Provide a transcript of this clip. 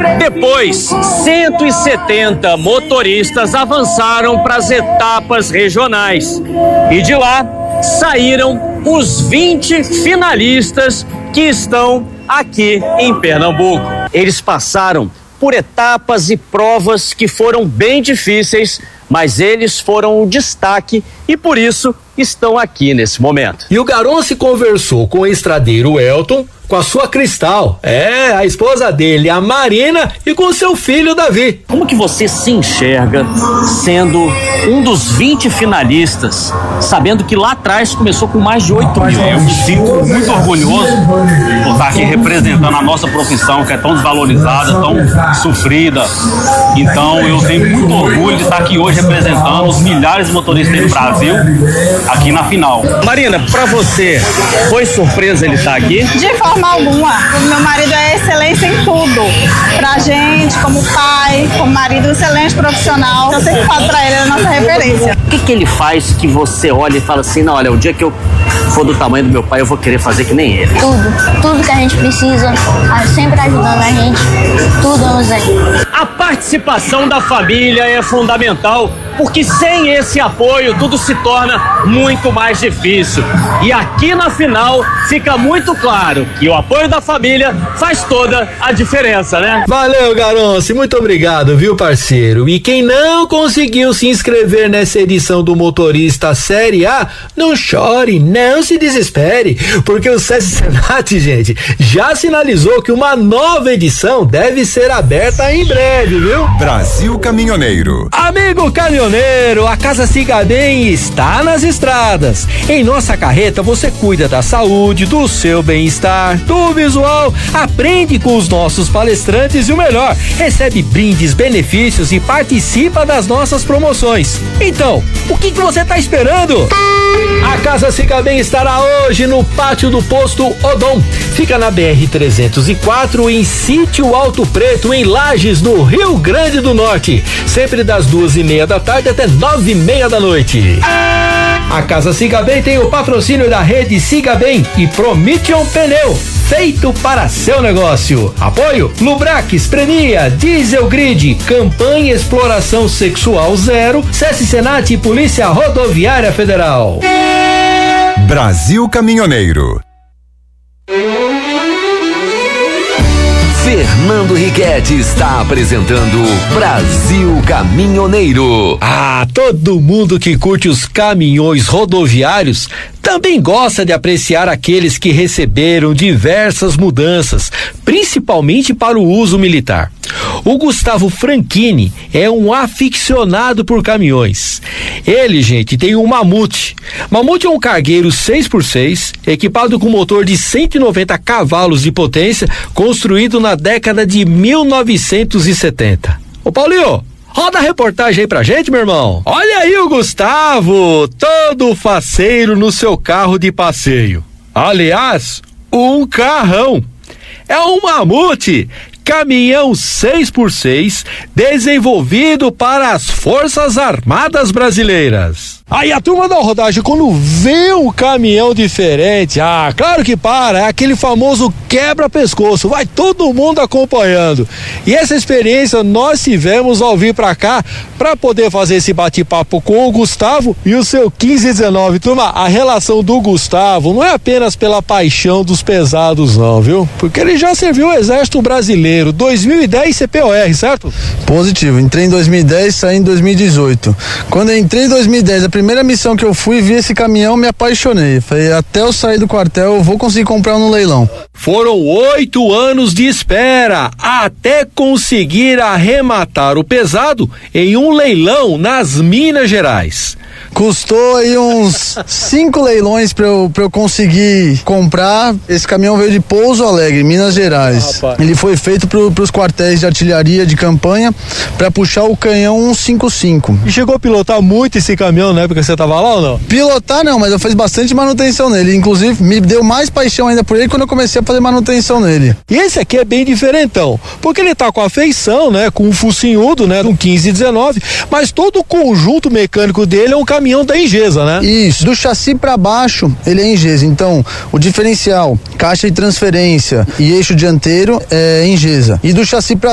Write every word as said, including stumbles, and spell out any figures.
Depois, cento e setenta motoristas avançaram para as etapas regionais e de lá saíram os vinte finalistas que estão aqui em Pernambuco. Eles passaram por etapas e provas que foram bem difíceis, mas eles foram o destaque e por isso estão aqui nesse momento. E o Garonce conversou com o estradeiro Elton, com a sua Cristal, é, a esposa dele, a Marina, e com seu filho Davi. Como que você se enxerga sendo um dos vinte finalistas, sabendo que lá atrás começou com mais de oito mil? Eu me sinto muito orgulhoso por estar aqui representando a nossa profissão, que é tão desvalorizada, tão sofrida. Então eu tenho muito orgulho de estar aqui hoje representando os milhares de motoristas do Brasil aqui na final. Marina, pra você, foi surpresa ele estar aqui? De forma alguma. Meu marido é excelência em tudo. Pra gente, como pai, como marido, excelente profissional. Eu sempre falo pra ele, é a nossa referência. O que que ele faz que você olha e fala assim, não, olha, o dia que eu for do tamanho do meu pai, eu vou querer fazer que nem ele? Tudo. Tudo que a gente precisa, sempre ajudando a gente. Tudo, Zé. A participação da família é fundamental, porque sem esse apoio tudo se torna muito mais difícil. E aqui na final fica muito claro que o apoio da família faz toda a diferença, né? Valeu, Garonce, muito obrigado, viu, parceiro? E quem não conseguiu se inscrever nessa edição do Motorista Série A, não chore, não se desespere, porque o SESI Senat, gente, já sinalizou que uma nova edição deve ser aberta em breve, viu? Brasil Caminhoneiro. Amigo caminhoneiro, a Casa Siga Bem está nas estradas. Em nossa carreta você cuida da saúde, do seu bem-estar, do visual, aprende com os nossos palestrantes e o melhor, recebe brindes, benefícios e participa das nossas promoções. Então, o que que você está esperando? A Casa Siga Bem estará hoje no pátio do posto Odon. Fica na B R trezentos e quatro em Sítio Alto Preto, em Lages, no Rio Grande do Norte. Sempre das duas e meia da tarde até nove e meia da noite. A Casa Siga Bem tem o patrocínio da rede Siga Bem e Promission Pneu, feito para seu negócio. Apoio Lubrax, Prenia, Diesel Grid, Campanha Exploração Sexual Zero, SESI Senat e Polícia Rodoviária Federal. Brasil Caminhoneiro. Fernando Riquetti está apresentando Brasil Caminhoneiro. Ah, todo mundo que curte os caminhões rodoviários também gosta de apreciar aqueles que receberam diversas mudanças, principalmente para o uso militar. O Gustavo Franchini é um aficionado por caminhões. Ele, gente, tem um Mamute. Mamute é um cargueiro seis por seis, equipado com motor de cento e noventa cavalos de potência, construído na década de mil novecentos e setenta. Ô Paulinho, roda a reportagem aí pra gente, meu irmão. Olha aí o Gustavo, todo faceiro no seu carro de passeio. Aliás, um carrão. É um Mamute, caminhão seis por seis, desenvolvido para as Forças Armadas Brasileiras. Aí a turma da rodagem, quando vê um caminhão diferente, ah, claro que para, é aquele famoso quebra-pescoço, vai todo mundo acompanhando. E essa experiência nós tivemos ao vir pra cá, pra poder fazer esse bate-papo com o Gustavo e o seu quinze dezenove. Turma, a relação do Gustavo não é apenas pela paixão dos pesados não, viu? Porque ele já serviu o Exército Brasileiro, dois mil e dez C P O R, certo? Positivo, entrei em dois mil e dez, saí em dois mil e dezoito. Quando eu entrei em dois mil e dez, a primeira missão que eu fui, vi esse caminhão, me apaixonei. Falei, até eu sair do quartel, eu vou conseguir comprar um no leilão. Foram oito anos de espera até conseguir arrematar o pesado em um leilão nas Minas Gerais. Custou aí uns cinco leilões pra eu, pra eu conseguir comprar. Esse caminhão veio de Pouso Alegre, Minas Gerais. Ah, ele foi feito pro, pros quartéis de artilharia de campanha pra puxar o canhão cento e cinquenta e cinco. E chegou a pilotar muito esse caminhão na época que você tava lá ou não? Pilotar não, mas eu fiz bastante manutenção nele. Inclusive, me deu mais paixão ainda por ele quando eu comecei a fazer manutenção nele. E esse aqui é bem diferentão, porque ele tá com a feição, né? Com um focinhudo, né? Um quinze dezenove, mas todo o conjunto mecânico dele é um caminhão da Ingesa, né? Isso, do chassi para baixo ele é Ingesa, então o diferencial, caixa de transferência e eixo dianteiro é Ingesa, e do chassi para